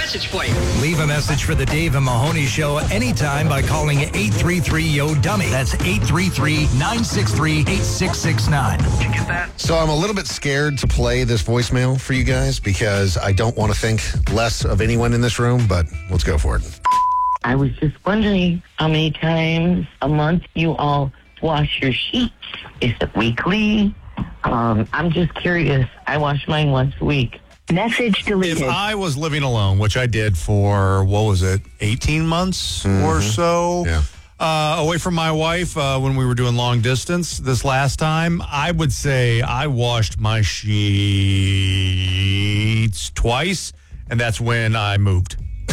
message for you. Leave a message for the Dave and Mahoney Show anytime by calling 833-YO-DUMMY. That's 833-963-8669. Did you get that? So I'm a little bit scared to play this voicemail for you guys because I don't want to think less of anyone in this room, but let's go for it. I was just wondering how many times a month you all wash your sheets. Is it weekly? I'm just curious. I wash mine once a week. Message deleted. If I was living alone, which I did for, 18 months or so, away from my wife when we were doing long distance this last time, I would say I washed my sheets twice, and that's when I moved.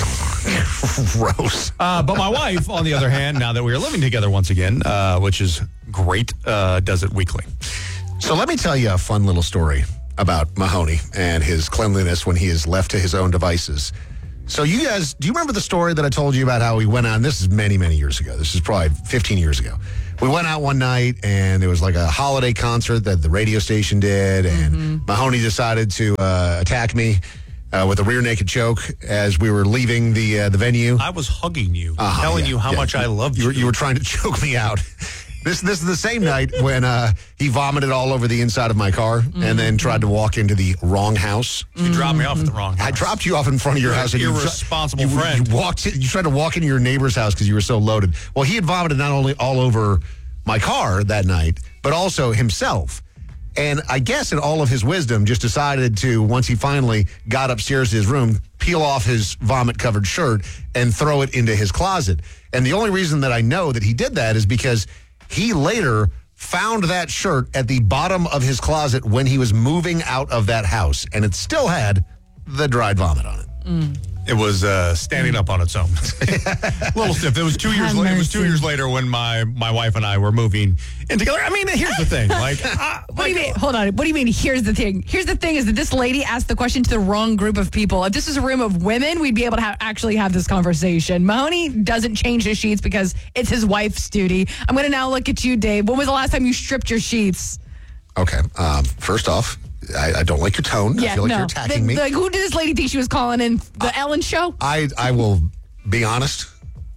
Gross. But my wife, on the other hand, now that we are living together once again, which is great, does it weekly. So let me tell you a fun little story about Mahoney and his cleanliness when he is left to his own devices. So you guys, do you remember the story that I told you about how we went out? And this is many, many years ago. This is probably 15 years ago. We went out one night and there was like a holiday concert that the radio station did. And Mahoney decided to attack me with a rear naked choke as we were leaving the venue. I was hugging you, telling you how much I loved you. You were trying to choke me out. This is the same night when he vomited all over the inside of my car and then tried to walk into the wrong house. You dropped me off at the wrong house. I dropped you off in front of your house. And irresponsible friend. You tried to walk into your neighbor's house because you were so loaded. Well, he had vomited not only all over my car that night, but also himself. And I guess in all of his wisdom, just decided to, once he finally got upstairs to his room, peel off his vomit-covered shirt and throw it into his closet. And the only reason that I know that he did that is because he later found that shirt at the bottom of his closet when he was moving out of that house, and it still had the dried vomit on it. It was standing up on its own. Little stiff. It was 2 years. It was 2 years later when my wife and I were moving in together. I mean, here's the thing. What do you mean? Hold on. What do you mean? Here's the thing. Here's the thing: is that this lady asked the question to the wrong group of people. If this was a room of women, we'd be able to actually have this conversation. Mahoney doesn't change his sheets because it's his wife's duty. I'm going to now look at you, Dave. When was the last time you stripped your sheets? Okay. First off, I don't like your tone. I feel like you're attacking me. Who did this lady think she was calling in? The Ellen Show? I will be honest.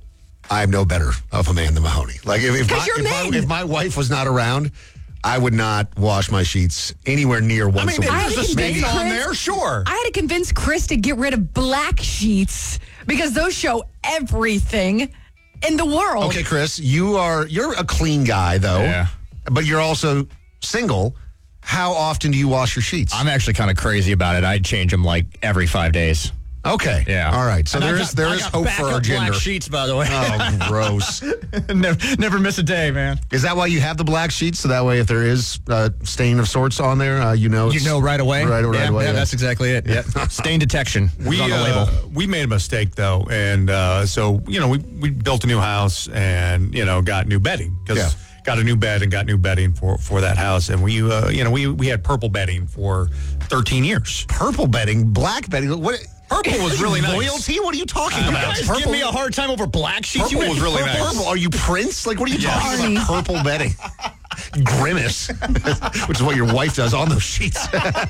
I am no better of a man than Mahoney. Like if my wife was not around, I would not wash my sheets anywhere near once a week. There's a stain on there, sure. I had to convince Chris to get rid of black sheets because those show everything in the world. Okay, Chris, you're a clean guy though, but you're also single. How often do you wash your sheets? I'm actually kind of crazy about it. I change them like every 5 days. Okay. Yeah. All right. So there is hope for our gender. Black sheets, by the way. Oh, gross. never miss a day, man. Is that why you have the black sheets? So that way, if there is a stain of sorts on there, you know right away. Right away. Yeah, that's exactly it. Yep. Stain detection. We on the label. We made a mistake though, and so we built a new house and got new bedding because. Got a new bed and got new bedding for that house, and we had purple bedding for 13 years. Purple bedding, black bedding. What? Purple was really nice. Loyalty? What are you talking about? You guys give me a hard time over black sheets. Purple was really nice. Purple? Are you Prince? Like, what are you talking about? Purple bedding. Grimace, which is what your wife does on those sheets.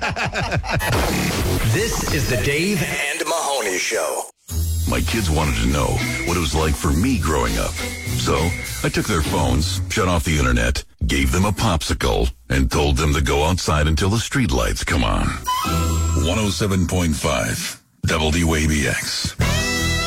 This is the Dave and Mahoney Show. My kids wanted to know what it was like for me growing up. So I took their phones, shut off the internet, gave them a popsicle, and told them to go outside until the streetlights come on. 107.5 WABX.